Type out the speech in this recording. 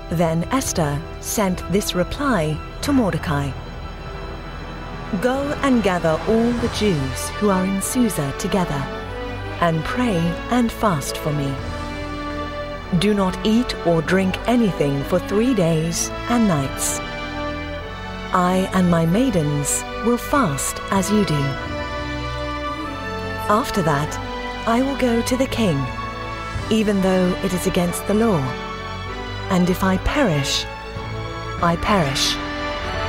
Then Esther sent this reply to Mordecai. Go and gather all the Jews who are in Susa together, and pray and fast for me. Do not eat or drink anything for 3 days and nights. I and my maidens will fast as you do. After that, I will go to the king, even though it is against the law. And if I perish, I perish.